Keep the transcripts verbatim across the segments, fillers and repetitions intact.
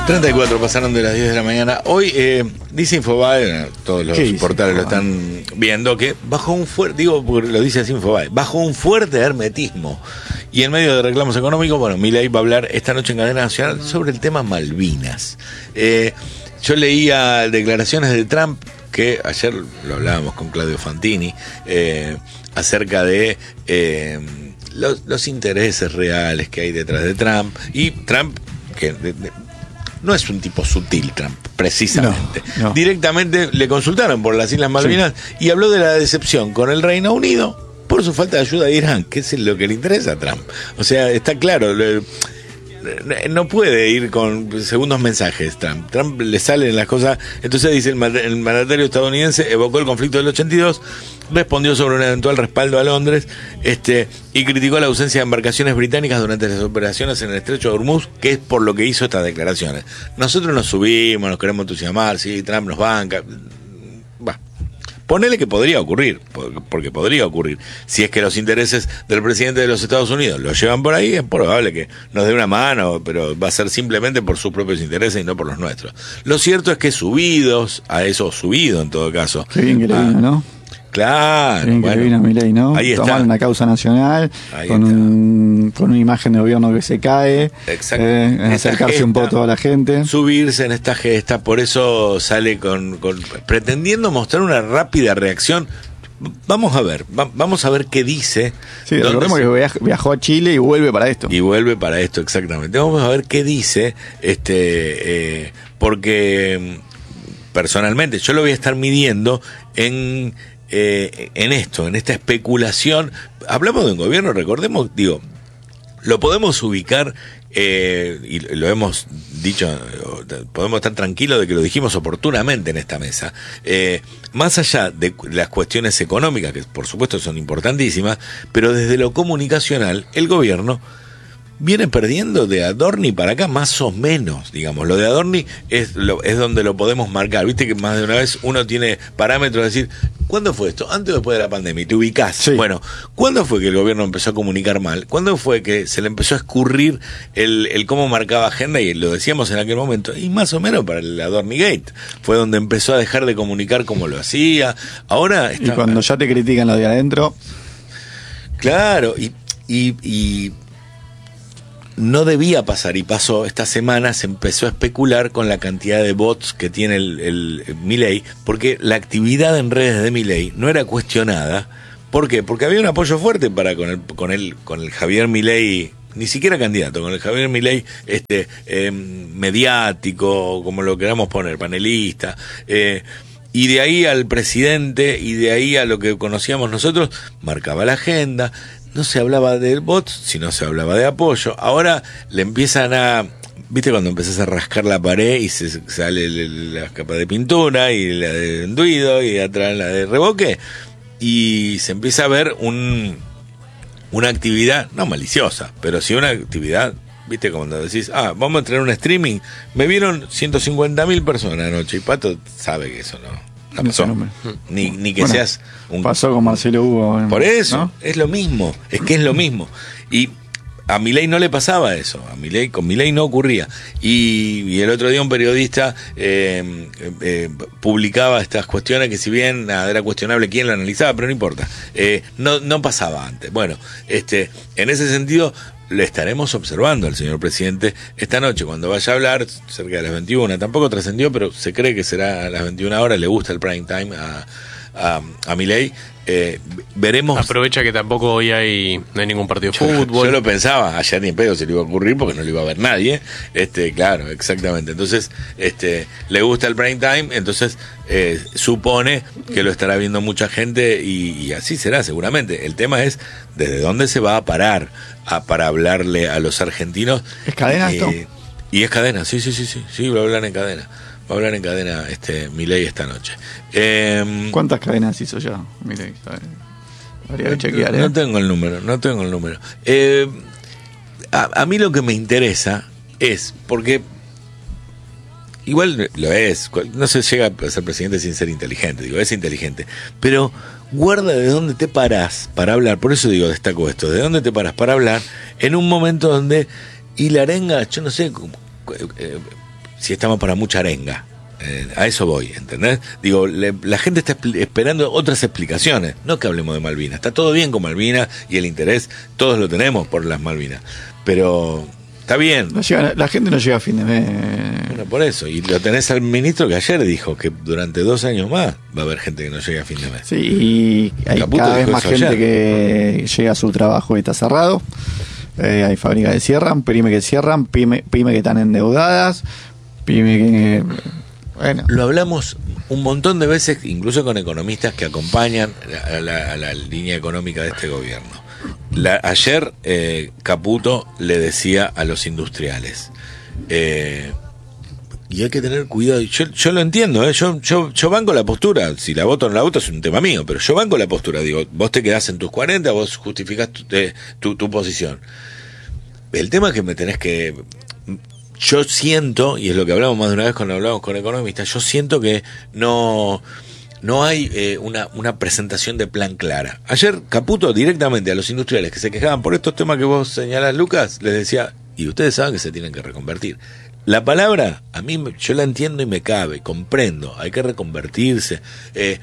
treinta y cuatro pasaron de las diez de la mañana. Hoy eh, dice Infobae, todos los portales lo están viendo, que bajo un fuerte, digo porque lo dice así Infobae, bajo un fuerte hermetismo y en medio de reclamos económicos, bueno, Milei va a hablar esta noche en Cadena Nacional sobre el tema Malvinas. Eh, yo leía declaraciones de Trump, que ayer lo hablábamos con Claudio Fantini, eh, acerca de eh, los, los intereses reales que hay detrás de Trump, y Trump, que de, de, no es un tipo sutil, Trump, precisamente. No, no. Directamente le consultaron por las Islas Malvinas, sí, y habló de la decepción con el Reino Unido por su falta de ayuda a Irán, que es lo que le interesa a Trump. O sea, está claro, le, no puede ir con segundos mensajes Trump. Trump le salen las cosas. Entonces dice el, el mandatario estadounidense evocó el conflicto del ochenta y dos, respondió sobre un eventual respaldo a Londres, este, y criticó la ausencia de embarcaciones británicas durante las operaciones en el estrecho de Hormuz, que es por lo que hizo estas declaraciones. Nosotros nos subimos, nos queremos entusiasmar, sí, Trump nos banca. Va. Ponele que podría ocurrir, porque podría ocurrir. Si es que los intereses del presidente de los Estados Unidos lo llevan por ahí, es probable que nos dé una mano, pero va a ser simplemente por sus propios intereses y no por los nuestros. Lo cierto es que subidos, a eso subido en todo caso. Qué bien que le vino, ¿no? Claro, bien, bueno, que vino Milei, ¿no? Ahí está. Tomar una causa nacional con, un, con una imagen de gobierno que se cae, eh, acercarse gesta, un poco a la gente, subirse en esta gesta, por eso sale con, con pretendiendo mostrar una rápida reacción. Vamos a ver, va, vamos a ver qué dice. Sí, recordemos se... que viajó a Chile y vuelve para esto. Y vuelve para esto, exactamente. Vamos a ver qué dice, este, eh, porque personalmente yo lo voy a estar midiendo en Eh, en esto, en esta especulación. Hablamos de un gobierno, recordemos, digo, lo podemos ubicar, eh, y lo hemos dicho, podemos estar tranquilos de que lo dijimos oportunamente en esta mesa, eh, más allá de las cuestiones económicas, que por supuesto son importantísimas, pero desde lo comunicacional, el gobierno viene perdiendo de Adorni para acá, más o menos, digamos. Lo de Adorni es, lo, es donde lo podemos marcar. Viste que más de una vez uno tiene parámetros de decir, ¿cuándo fue esto? Antes o después de la pandemia, y te ubicás. Sí. Bueno, ¿cuándo fue que el gobierno empezó a comunicar mal? ¿Cuándo fue que se le empezó a escurrir el, el cómo marcaba agenda? Y lo decíamos en aquel momento, y más o menos para el Adorni Gate. Fue donde empezó a dejar de comunicar como lo hacía. Ahora está... Y cuando ya te critican lo de adentro. Claro, y... y, y no debía pasar, y pasó. Esta semana se empezó a especular con la cantidad de bots que tiene el, el, el Milei, porque la actividad en redes de Milei no era cuestionada. ¿Por qué? Porque había un apoyo fuerte para con el, con el, con el Javier Milei, ni siquiera candidato, con el Javier Milei este, eh, mediático, como lo queramos poner, panelista, eh, y de ahí al presidente, y de ahí a lo que conocíamos nosotros, marcaba la agenda. No se hablaba del bot, sino se hablaba de apoyo. Ahora le empiezan a... ¿Viste cuando empezás a rascar la pared y se sale la capa de pintura y la de enduido y atrás la de revoque? Y se empieza a ver un una actividad, no maliciosa, pero sí una actividad, ¿viste? Cuando decís, ah, vamos a tener un streaming. Me vieron ciento cincuenta mil personas anoche, y Pato sabe que eso no... No pasó. Ni, ni que bueno, seas un... Pasó con Marcelo Hugo. Por eso, ¿no? Es lo mismo, es que es lo mismo. Y a Milei no le pasaba eso, a Milei, con Milei no ocurría. Y, y el otro día un periodista eh, eh, publicaba estas cuestiones que, si bien nada, era cuestionable quién lo analizaba, pero no importa, eh, no, no pasaba antes. Bueno, este, en ese sentido... le estaremos observando al señor presidente esta noche cuando vaya a hablar cerca de las veintiuna. Tampoco trascendió, pero se cree que será a las veintiuna horas. Le gusta el prime time a, a, a Milei. Eh, veremos. Aprovecha que tampoco hoy hay no hay ningún partido de fútbol. Yo lo pensaba, ayer ni en pedo se le iba a ocurrir porque no lo iba a ver nadie. Este, claro, exactamente. Entonces, este, le gusta el prime time, entonces eh, supone que lo estará viendo mucha gente, y, y así será seguramente. El tema es desde dónde se va a parar a, para hablarle a los argentinos. ¿Es cadena esto? Eh, y es cadena, sí, sí, sí, sí, sí, va a hablar en cadena. Va a hablar en cadena este Milei esta noche. Eh, ¿Cuántas cadenas hizo ya Milei? Habría que chequear, no, ¿eh? no tengo el número, no tengo el número. Eh, a, a mí lo que me interesa es, porque igual lo es, no se llega a ser presidente sin ser inteligente, digo, es inteligente, pero guarda de dónde te parás para hablar. Por eso digo, destaco esto, de dónde te parás para hablar en un momento donde, y la arenga, yo no sé, eh, si estamos para mucha arenga. Eh, a eso voy, ¿entendés? Digo, le, la gente está esperando otras explicaciones, no que hablemos de Malvinas. Está todo bien con Malvinas y el interés, todos lo tenemos por las Malvinas, pero está bien. No llega, la gente no llega a fin de mes. Bueno, por eso, y lo tenés al ministro que ayer dijo que durante dos años más va a haber gente que no llegue a fin de mes. Sí, y hay Caputo cada vez más gente ayer. que llega a su trabajo y está cerrado. Eh, hay fábricas que cierran, pyme que cierran, pyme, pyme que están endeudadas, pyme que... Bueno. Lo hablamos un montón de veces, incluso con economistas que acompañan a la, a la línea económica de este gobierno. La, ayer eh, Caputo le decía a los industriales, eh, y hay que tener cuidado, yo, yo lo entiendo, ¿eh? yo, yo, yo banco la postura, si la voto o no la voto es un tema mío, pero yo banco la postura, digo, vos te quedás en tus cuarenta, vos justificás tu, eh, tu, tu posición. El tema es que me tenés que... Yo siento, y es lo que hablamos más de una vez cuando hablamos con economistas, yo siento que no, no hay eh, una, una presentación de plan clara. Ayer Caputo directamente a los industriales que se quejaban por estos temas que vos señalás, Lucas, les decía, y ustedes saben que se tienen que reconvertir. La palabra, a mí yo la entiendo y me cabe, comprendo, hay que reconvertirse. Eh,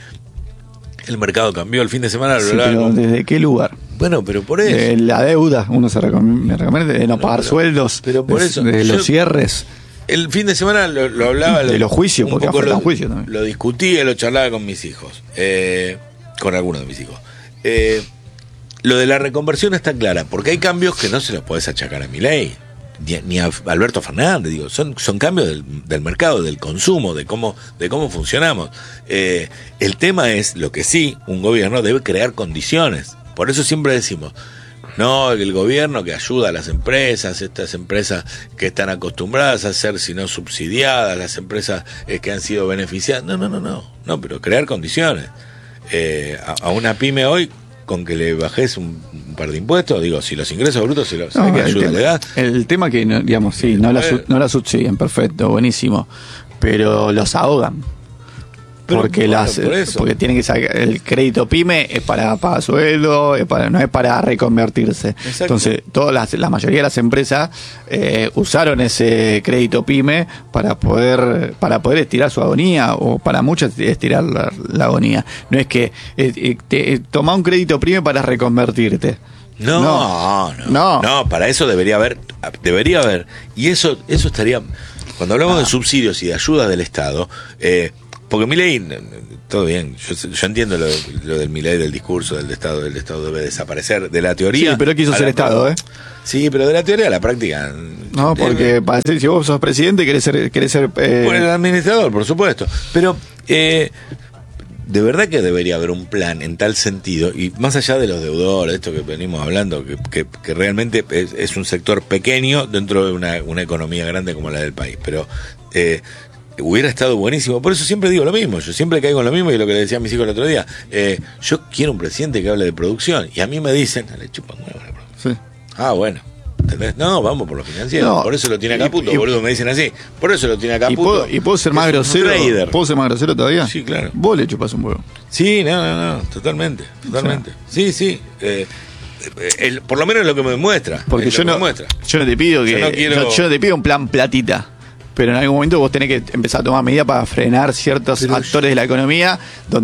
el mercado cambió el fin de semana. Sí, pero ¿desde qué lugar? Bueno, pero por eso. De la deuda, uno se recomienda, recomienda de no pagar pero, sueldos, pero por de, eso, de yo, los cierres. El fin de semana lo, lo hablaba. De lo, los juicios, porque lo, juicio también. Lo discutía, lo charlaba con mis hijos, eh, con algunos de mis hijos. Eh, lo de la reconversión está clara, porque hay cambios que no se los podés achacar a Milei. Ni, ni a Alberto Fernández, digo, son, son cambios del, del mercado, del consumo, de cómo, de cómo funcionamos. Eh, el tema es, lo que sí, un gobierno debe crear condiciones. Por eso siempre decimos, no, el gobierno que ayuda a las empresas, estas empresas que están acostumbradas a ser, si no subsidiadas, las empresas eh, que han sido beneficiadas. No, no, no, no, no, pero crear condiciones. Eh, a, a una pyme hoy, con que le bajes un, un par de impuestos, digo, si los ingresos brutos se los no, que ayuda tema, le das. El tema que, digamos, sí, no la, no la subsidian, perfecto, buenísimo, pero los ahogan. Pero, porque bueno, las por porque tienen que sacar el crédito pyme es para pagar sueldo, es para, no es para reconvertirse. Exacto. Entonces, todas las, la mayoría de las empresas eh, usaron ese crédito pyme para poder para poder estirar su agonía, o para muchas estirar la, la agonía. No es que eh, te, toma un crédito pyme para reconvertirte. No, no, no, no, no, para eso debería haber, debería haber, y eso, eso estaría, cuando hablamos ah. de subsidios y de ayudas del Estado, eh, porque Milei, todo bien, yo, yo entiendo lo, lo del Milei, del discurso del Estado, del Estado debe desaparecer, de la teoría. Sí, pero quiso ser Estado, ¿eh? Sí, pero de la teoría a la práctica. No, porque eh, para decir, si vos sos presidente, querés ser. Querés ser eh... Bueno, el administrador, por supuesto. Pero, eh, de verdad que debería haber un plan en tal sentido, y más allá de los deudores, esto que venimos hablando, que, que, que realmente es, es un sector pequeño dentro de una, una economía grande como la del país, pero. Eh, hubiera estado buenísimo, por eso siempre digo lo mismo, yo siempre caigo en lo mismo, y lo que le decía a mis hijos el otro día, eh, yo quiero un presidente que hable de producción, y a mí me dicen, le chupan huevo la producción. Sí. Ah, bueno, ¿entendés? No, vamos por lo financiero, no, por eso lo tiene Caputo, y, y, boludo, me dicen así, por eso lo tiene Caputo. ¿Y puedo, y puedo ser más grosero? ¿Puedo ser más grosero todavía? Sí, claro. Vos le chupas un huevo. Sí, no, no, no, totalmente, totalmente. O sea, sí, sí, eh, el, por lo menos es lo que me muestra. Porque yo no, yo no te pido que, yo no, quiero... yo, yo no te pido un plan platita. Pero en algún momento vos tenés que empezar a tomar medidas para frenar ciertos pero actores yo, de la economía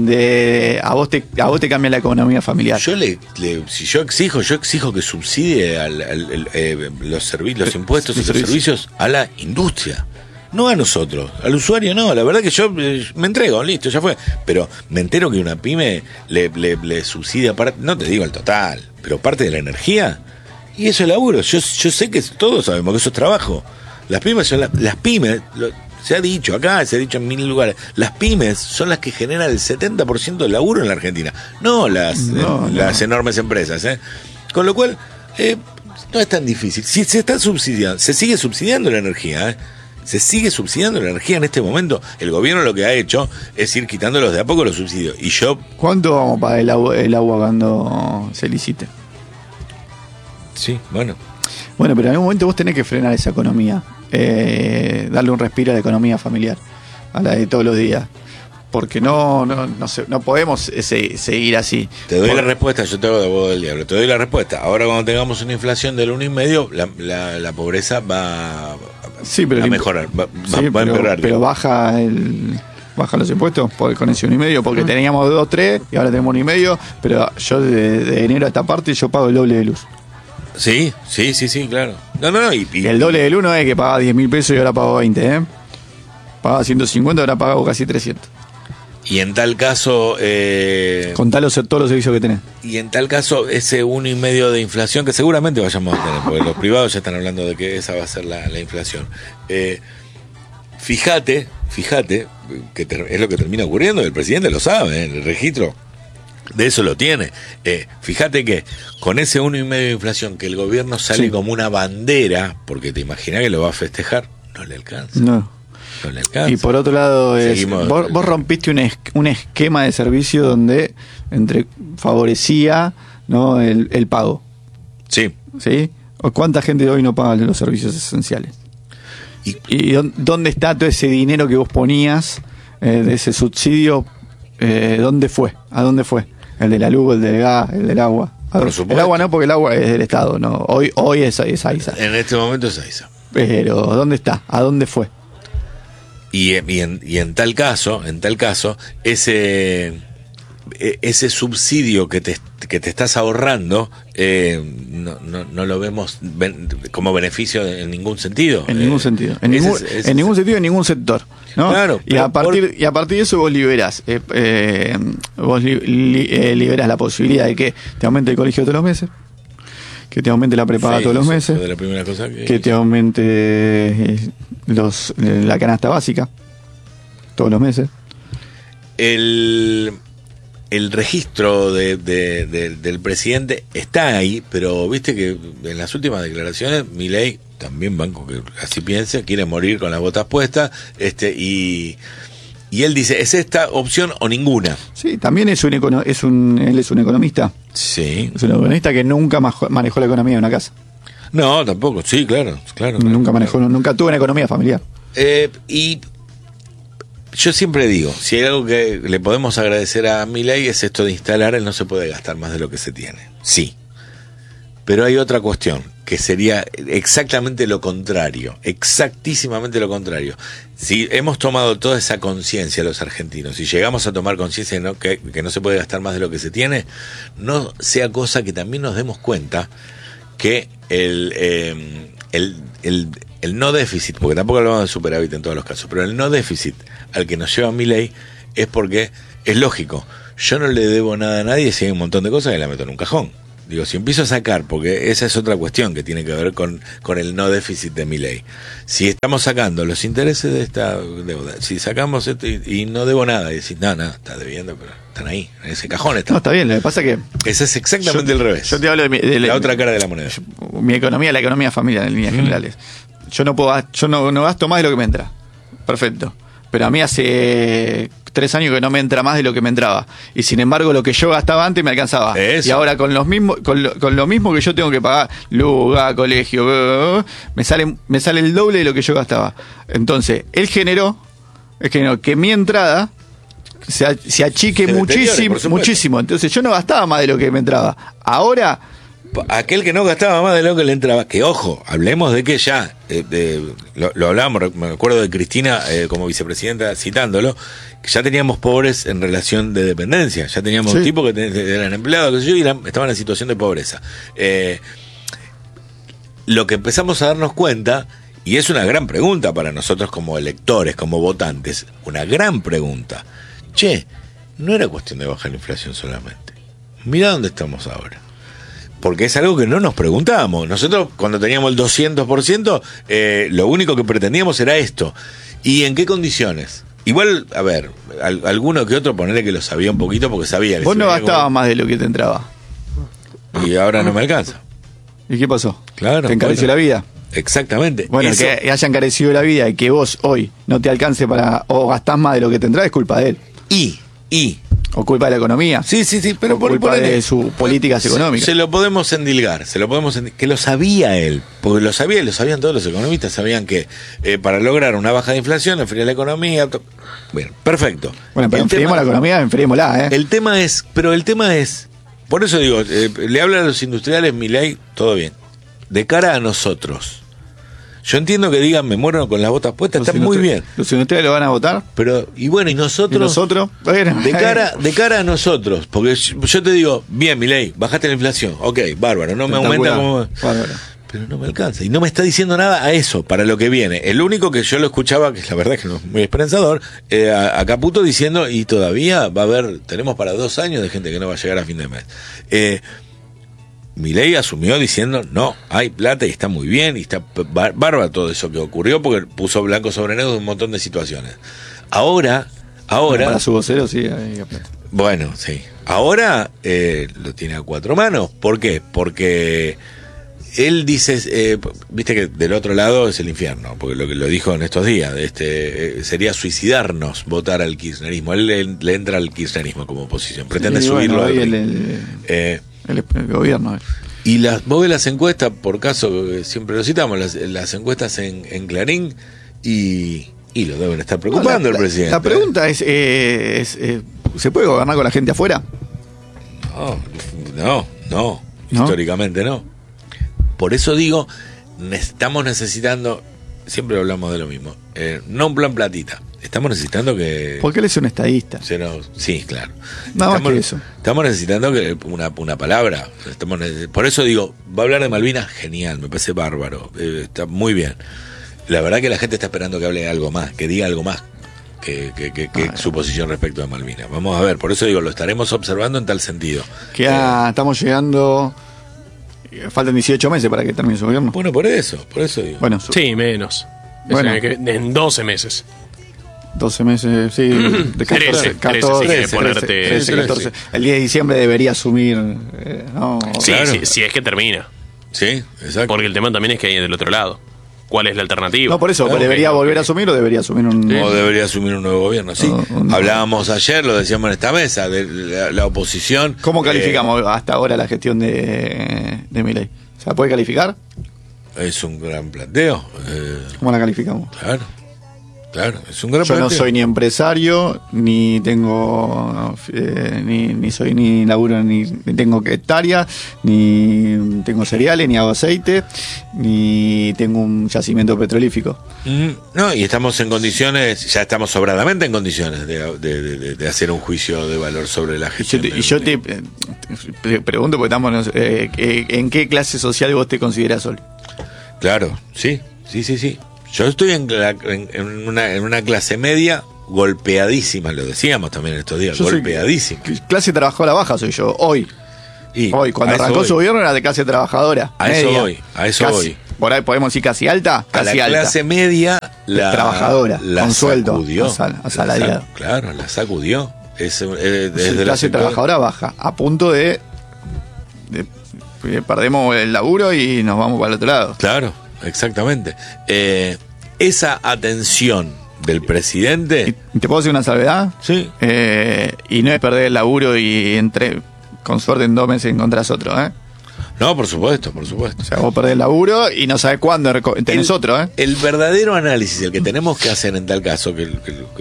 donde a vos te a vos te cambia la economía familiar. Yo le, le si yo exijo, yo exijo que subsidie al, al, al, eh, los servicios, los impuestos y los servicios a la industria. No a nosotros, al usuario no, la verdad que yo eh, me entrego, listo, ya fue. Pero me entero que una pyme le, le, le subsidia parte, no te digo el total, pero parte de la energía. Y eso es laburo, yo, yo sé que todos sabemos que eso es trabajo. Las pymes son la, las pymes, lo, se ha dicho acá, se ha dicho en mil lugares, las pymes son las que generan el setenta por ciento del laburo en la Argentina, no las, no, eh, no. las enormes empresas, ¿eh? Con lo cual, eh, no es tan difícil. Si se está subsidiando, se sigue subsidiando la energía, ¿eh? Se sigue subsidiando la energía en este momento. El gobierno lo que ha hecho es ir quitándolos de a poco los subsidios. Y yo... ¿Cuánto vamos para el agua, el agua cuando se licite? Sí, bueno. Bueno, pero en algún momento vos tenés que frenar esa economía. Eh, darle un respiro a la economía familiar, a la de todos los días, porque no no no, se, no podemos ese, seguir así. Te doy Por... la respuesta, yo te hago de abogado del diablo, te doy la respuesta. Ahora cuando tengamos una inflación del uno y medio, la, la, la pobreza va, sí, pero a mejorar, va, sí, va, va a empeorar. Pero baja el baja los impuestos por, con ese uno y medio, porque ah. teníamos dos, tres y ahora tenemos uno y medio, pero yo de, de enero a esta parte yo pago el doble de luz. Sí, sí, sí, sí, claro. No, no, no. Y, y, el doble del uno es que pagaba diez mil pesos y ahora pago veinte, ¿eh? Pagaba ciento cincuenta, ahora pago casi trescientos. Y en tal caso... Eh, Contá los, todos los servicios que tenés. Y en tal caso, ese uno y medio de inflación, que seguramente vayamos a tener, porque los privados ya están hablando de que esa va a ser la, la inflación. Eh, fíjate, fíjate, que ter, es lo que termina ocurriendo, el presidente lo sabe, ¿eh? El registro de eso lo tiene. Eh, fíjate que con ese uno y medio de inflación, que el gobierno sale sí. como una bandera, porque te imaginas que lo va a festejar, no le alcanza. No. No le alcanza. Y por otro lado, es, vos, vos rompiste un, es, un esquema de servicio donde entre favorecía, ¿no? el, el pago. Sí. ¿Sí? ¿Cuánta gente hoy no paga los servicios esenciales? ¿Y, y dónde está todo ese dinero que vos ponías eh, de ese subsidio? Eh, ¿Dónde fue? ¿A dónde fue? El de la luz, el del gas, el del agua. Por supuesto. El agua no, porque el agua es del Estado, no. Hoy, hoy es, es AISA. En este momento es AISA. Pero, ¿dónde está? ¿A dónde fue? Y, y, en, y en tal caso, en tal caso, ese ese subsidio que te, que te estás ahorrando eh, no, no, no lo vemos ben, como beneficio en ningún sentido. En ningún eh, sentido. En, ningún, es, es, en ningún sentido, en ningún sector. ¿No? Claro. Y a partir por... y a partir de eso vos liberás, eh, eh, vos li, li, eh, liberás la posibilidad de que te aumente el colegio todos los meses, que te aumente la prepaga sí, todos los meses, de la primera cosa que... que te aumente eh, los eh, la canasta básica todos los meses. El el registro de, de, de, del presidente está ahí, pero viste que en las últimas declaraciones Milei, también banco que así piensa, quiere morir con las botas puestas, este y y él dice, ¿es esta opción o ninguna? Sí, también es un econo- es un él es un economista. Sí. Es un economista que nunca manejó la economía de una casa. No, tampoco. Sí, claro, claro. Nunca claro, manejó, claro. nunca tuvo una economía familiar. Eh, y yo siempre digo, si hay algo que le podemos agradecer a Milei es esto de instalar el no se puede gastar más de lo que se tiene. Sí. Pero hay otra cuestión, que sería exactamente lo contrario, exactísimamente lo contrario. Si hemos tomado toda esa conciencia los argentinos y llegamos a tomar conciencia de no, que, que no se puede gastar más de lo que se tiene, no sea cosa que también nos demos cuenta que el, eh, el, el, el no déficit, porque tampoco hablamos de superávit en todos los casos, pero el no déficit al que nos lleva Milei es porque es lógico. Yo no le debo nada a nadie si hay un montón de cosas que la meto en un cajón. Digo, si empiezo a sacar, porque esa es otra cuestión que tiene que ver con, con el no déficit de Milei. Si estamos sacando los intereses de esta deuda, si sacamos esto y, y no debo nada, y decís, no, no, estás debiendo, pero están ahí, en ese cajón están. No, está bien, lo que pasa es que... Ese es exactamente yo, el revés. Yo te hablo de, mi, de la, la la otra cara de la moneda. Yo, mi economía, la economía familiar en líneas mm. generales. Yo no puedo, yo no, no gasto más de lo que me entra. Perfecto. Pero a mí hace tres años que no me entra más de lo que me entraba. Y sin embargo, lo que yo gastaba antes me alcanzaba. Eso. Y ahora con los mismos, con lo, con lo mismo que yo tengo que pagar, luz, gas, colegio, me sale, me sale el doble de lo que yo gastaba. Entonces, él generó, él generó que mi entrada se, se achique se muchísimo, muchísimo. Entonces yo no gastaba más de lo que me entraba. Ahora... Aquel que no gastaba más de lo que le entraba, que ojo, hablemos de que ya, eh, de, lo, lo hablábamos, me acuerdo de Cristina eh, como vicepresidenta citándolo, que ya teníamos pobres en relación de dependencia, ya teníamos sí. tipos que te, eran empleados, que yo, y eran, estaban en situación de pobreza. Eh, lo que empezamos a darnos cuenta, y es una gran pregunta para nosotros como electores, como votantes, una gran pregunta, che, no era cuestión de bajar la inflación solamente, mirá dónde estamos ahora. Porque es algo que no nos preguntábamos. Nosotros, cuando teníamos el doscientos por ciento, eh, lo único que pretendíamos era esto. ¿Y en qué condiciones? Igual, a ver, al, alguno que otro ponerle que lo sabía un poquito porque sabía que... Vos no gastabas como... más de lo que te entraba. Y ahora no me alcanza. ¿Y qué pasó? Claro. ¿Te encareció bueno, la vida? Exactamente. Bueno, eso... que haya encarecido la vida y que vos hoy no te alcance para... o gastás más de lo que te entraba es culpa de él. Y, y... O culpa de la economía. Sí, sí, sí, pero o por culpa por de sus políticas se, económicas. Se lo podemos endilgar, se lo podemos endilgar, que lo sabía él, porque lo sabía, lo sabían todos los economistas, sabían que eh, para lograr una baja de inflación, enfriar la economía. To... Bueno, perfecto. Bueno, pero enfriemos la economía, enfriémosla, ¿eh? El tema es, pero el tema es, por eso digo, eh, le habla a los industriales, Milei, todo bien. De cara a nosotros. Yo entiendo que digan, me muero con las botas puestas, está muy bien. Los industriales lo van a votar. Pero, y bueno, y nosotros. ¿Y nosotros? Bueno, de cara, de cara a nosotros, porque yo, yo te digo, bien, Milei, bajaste la inflación, ok, bárbaro, no me aumenta como. Bárbaro. Pero no me alcanza. Y no me está diciendo nada a eso, para lo que viene. El único que yo lo escuchaba, que la verdad es que no es muy esperanzador, eh, a, a Caputo diciendo, y todavía va a haber, tenemos para dos años de gente que no va a llegar a fin de mes. Eh. Milei asumió diciendo, no, hay plata y está muy bien, y está bárbaro todo eso que ocurrió, porque puso blanco sobre negro un montón de situaciones. Ahora, ahora... Bueno, para su vocero, sí. Hay... Bueno, sí. Ahora eh, lo tiene a cuatro manos. ¿Por qué? Porque él dice, eh, viste que del otro lado es el infierno, porque lo que lo dijo en estos días, este eh, sería suicidarnos votar al kirchnerismo. Él le, le entra al kirchnerismo como oposición, pretende sí, subirlo bueno, al el, el, eh, El, el gobierno. Eh. Y las, vos ves las encuestas, por caso, siempre lo citamos, las, las encuestas en, en Clarín, y, y lo deben estar preocupando no, la, el presidente. La pregunta es, eh, es eh, ¿se puede gobernar con la gente afuera? No, no, no, ¿no? Históricamente no. Por eso digo, estamos necesitando, siempre hablamos de lo mismo, eh, no un plan platita. Estamos necesitando que... Porque él es un estadista. Nos, sí, claro. Nada estamos, más que eso. Estamos necesitando que una, una palabra. Estamos, por eso digo, va a hablar de Malvinas, genial, me parece bárbaro. Eh, está muy bien. La verdad que la gente está esperando que hable de algo más, que diga algo más que, que, que, que ah, su posición respecto a Malvinas. Vamos a ver, por eso digo, lo estaremos observando en tal sentido. Que eh, ah, estamos llegando... Faltan dieciocho meses para que termine su gobierno. Bueno, por eso, por eso digo. Bueno, su... Sí, menos. Bueno, es en, en doce meses. doce meses, sí. De catorce, catorce, trece, ponerte... trece, catorce. El diez de diciembre debería asumir. Eh, no, sí, claro. si, si es que termina. Sí, exacto. Porque el tema también es que hay del otro lado. ¿Cuál es la alternativa? No, por eso, claro, ¿debería okay, volver okay. a asumir o debería asumir un... O debería asumir un nuevo gobierno, sí. O, un... Hablábamos ayer, lo decíamos en esta mesa, de la, la oposición. ¿Cómo calificamos eh... hasta ahora la gestión de, de Milei? ¿Se la puede calificar? Es un gran planteo. Eh... ¿Cómo la calificamos? Claro. Claro, es un gran Yo planteo. No soy ni empresario, ni tengo, eh, ni, ni soy ni laburo, ni, ni tengo hectáreas, ni tengo cereales, ni hago aceite, ni tengo un yacimiento petrolífico. Mm, no, y estamos en condiciones, ya estamos sobradamente en condiciones de, de, de, de hacer un juicio de valor sobre la gestión. Y yo te, y yo te, te pregunto, porque estamos, eh, ¿en qué clase social vos te considerás hoy? Claro, sí, sí, sí, sí. Yo estoy en, la, en, en, una, en una clase media golpeadísima, lo decíamos también estos días, yo golpeadísima. Soy, clase trabajadora baja soy yo, hoy. Y hoy, cuando arrancó su gobierno era de clase trabajadora. A media. eso voy, a eso casi, voy. Por ahí podemos decir casi alta, casi a la alta. clase media, la trabajadora, la con sueldo, sacudió, asal, asalariado. La, claro, la sacudió. Es, es, es de clase trabajadora baja, a punto de, de, de perdemos el laburo y nos vamos para el otro lado. Claro, exactamente. Eh, esa atención del presidente. ¿Y te puedo decir una salvedad? Sí. Eh, y no es perder el laburo y entre con suerte en dos meses encontrás otro, ¿eh? No, por supuesto, por supuesto. O sea, vos perdés el laburo y no sabés cuándo tenés el, otro, ¿eh? El verdadero análisis, el que tenemos que hacer en tal caso, que, que